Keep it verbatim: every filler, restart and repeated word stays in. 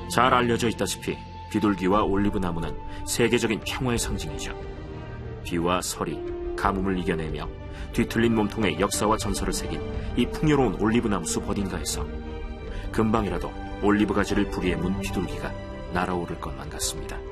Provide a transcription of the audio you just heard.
잘 알려져 있다시피 비둘기와 올리브 나무는 세계적인 평화의 상징이죠. 비와 서리, 가뭄을 이겨내며 뒤틀린 몸통에 역사와 전설을 새긴 이 풍요로운 올리브 나무 숲 어딘가에서 금방이라도 올리브 가지를 부리에 문 비둘기가 날아오를 것만 같습니다.